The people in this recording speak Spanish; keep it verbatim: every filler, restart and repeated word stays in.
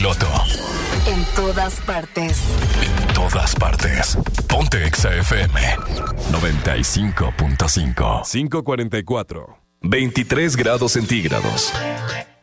piloto. En todas partes. En todas partes. Ponte Exa F M noventa y cinco punto cinco. cinco cuarenta y cuatro. veintitrés grados centígrados.